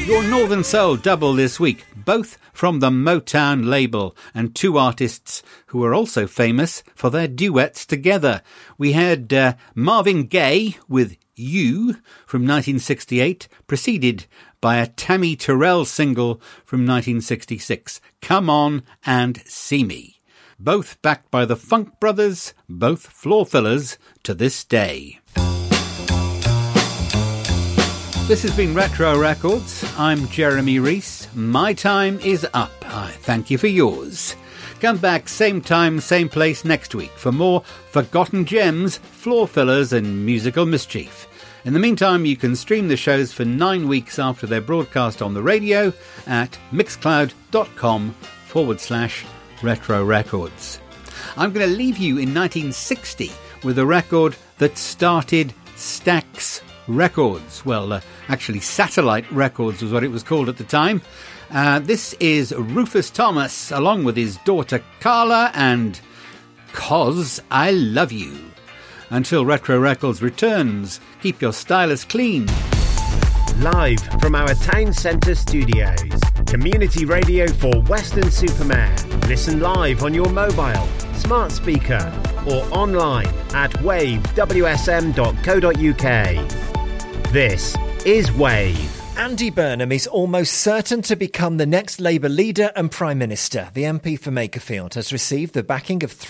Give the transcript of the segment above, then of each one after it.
Your Northern Soul double this week, both from the Motown label, and two artists who are also famous for their duets together. We had Marvin Gaye with You from 1968, preceded by a Tammy Terrell single from 1966, Come On and See Me. Both backed by the Funk Brothers, both floor fillers to this day. This has been Retro Records. I'm Jeremy Reese. My time is up. I thank you for yours. Come back same time, same place next week for more forgotten gems, floor fillers and musical mischief. In the meantime, you can stream the shows for 9 weeks after their broadcast on the radio at mixcloud.com/Retro Records. I'm going to leave you in 1960 with a record that started Stax Records. Well, actually Satellite Records was what it was called at the time. This is Rufus Thomas along with his daughter Carla and 'Cause I Love You. Until Retro Records returns, keep your stylus clean. Live from our town centre studios, community radio for Weston-super-Mare. Listen live on your mobile, smart speaker or online at wavewsm.co.uk. This is Wave. Andy Burnham is almost certain to become the next Labour leader and Prime Minister. The MP for Makerfield has received the backing of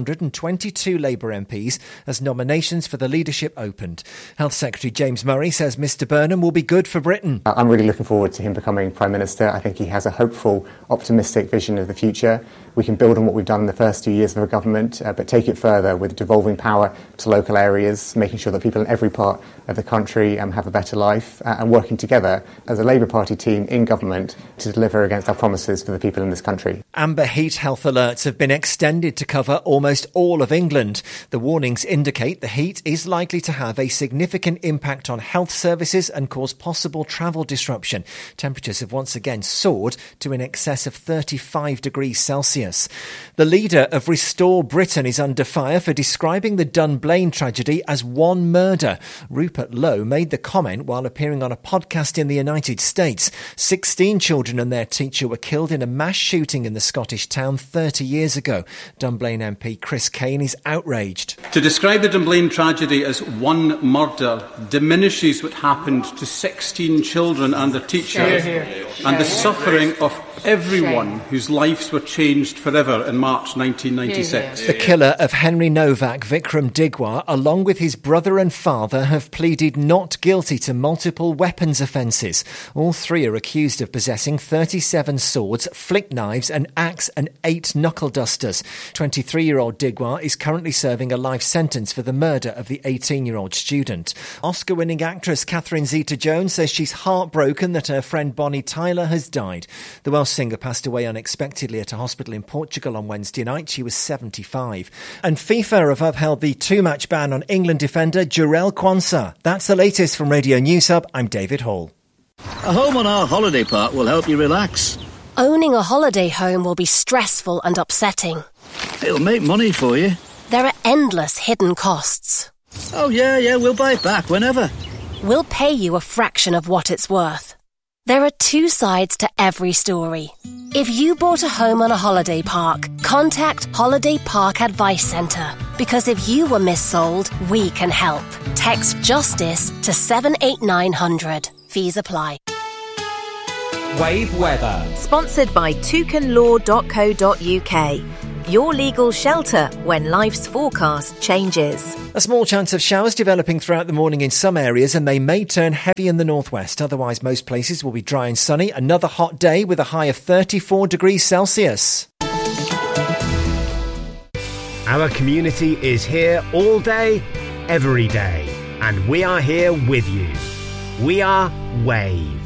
322 Labour MPs as nominations for the leadership opened. Health Secretary James Murray says Mr Burnham will be good for Britain. I'm really looking forward to him becoming Prime Minister. I think he has a hopeful, optimistic vision of the future. We can build on what we've done in the first 2 years of a government, but take it further with devolving power to local areas, making sure that people in every part of the country have a better life, and working together as a Labour Party team in government to deliver against our promises for the people in this country. Amber heat health alerts have been extended to cover almost all of England. The warnings indicate the heat is likely to have a significant impact on health services and cause possible travel disruption. Temperatures have once again soared to in excess of 35 degrees Celsius. The leader of Restore Britain is under fire for describing the Dunblane tragedy as one murder. Rupert Lowe made the comment while appearing on a podcast in the United States. 16 children and their teacher were killed in a mass shooting in the Scottish town 30 years ago. Dunblane MP Chris Kane is outraged. To describe the Dunblane tragedy as one murder diminishes what happened to 16 children and their teachers and the suffering of everyone whose lives were changed forever in March 1996. The killer of Henry Novak, Vikram Digwa, along with his brother and father, have pleaded not guilty to multiple weapons offences. All three are accused of possessing 37 swords, flick knives, an axe and 8 knuckle dusters. 23-year-old Digwa is currently serving a life sentence for the murder of the 18-year-old student. Oscar-winning actress Catherine Zeta-Jones says she's heartbroken that her friend Bonnie Tyler has died. The Welsh singer passed away unexpectedly at a hospital in Portugal on Wednesday night. She was 75. And FIFA have upheld the 2-match ban on England defender Jarell Quansah. That's the latest from Radio News Hub. I'm David Hall. A home on our holiday park will help you relax. Owning a holiday home will be stressful and upsetting. It'll make money for you. There are endless hidden costs. Oh, yeah, we'll buy it back whenever. We'll pay you a fraction of what it's worth. There are 2 sides to every story. If you bought a home on a holiday park, contact Holiday Park Advice Centre. Because if you were missold, we can help. Text JUSTICE to 78900. Fees apply. Wave weather. Sponsored by toucanlaw.co.uk. Your legal shelter when life's forecast changes. A small chance of showers developing throughout the morning in some areas, and they may turn heavy in the northwest. Otherwise, most places will be dry and sunny. Another hot day with a high of 34 degrees Celsius. Our community is here all day, every day, and we are here with you. We are Wave.